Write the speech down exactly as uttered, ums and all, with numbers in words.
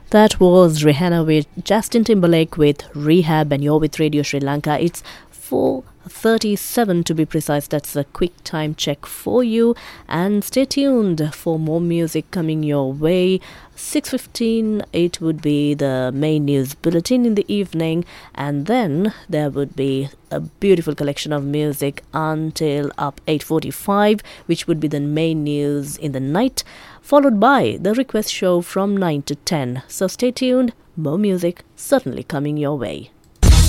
That was Rihanna with Justin Timberlake with Rehab, and you're with Radio Sri Lanka. It's four thirty-seven to be precise. That's a quick time check for you. And stay tuned for more music coming your way. six fifteen, it would be the main news bulletin in the evening, and then there would be a beautiful collection of music until up eight forty-five, which would be the main news in the night, followed by the request show from nine to ten. So stay tuned, more music certainly coming your way.